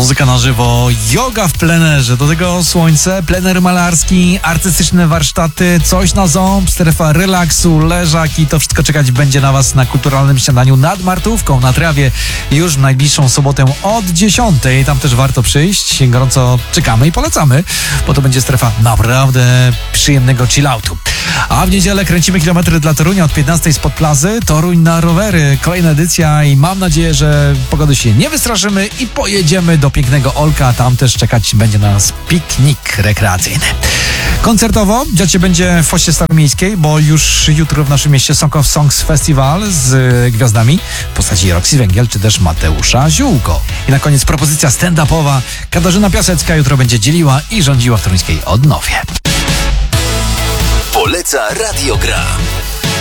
Muzyka na żywo, yoga w plenerze, do tego słońce, plener malarski, artystyczne warsztaty, coś na ząb, strefa relaksu, leżak i to wszystko czekać będzie na Was na kulturalnym śniadaniu nad Martówką na trawie już w najbliższą sobotę od 10. Tam też warto przyjść, gorąco czekamy i polecamy, bo to będzie strefa naprawdę przyjemnego chilloutu. A w niedzielę kręcimy kilometry dla Torunia od 15 spod plazy. Toruń na rowery, kolejna edycja i mam nadzieję, że pogody się nie wystraszymy i pojedziemy do pięknego Olka. Tam też czekać będzie na nas piknik rekreacyjny. Koncertowo dziać się będzie w Fosie Staromiejskiej, bo już jutro w naszym mieście Song of Songs Festival z gwiazdami w postaci Roxy Węgiel czy też Mateusza Ziółko. I na koniec propozycja stand-upowa. Katarzyna Piasecka jutro będzie dzieliła i rządziła w toruńskiej Odnowie. Poleca Radio Gra.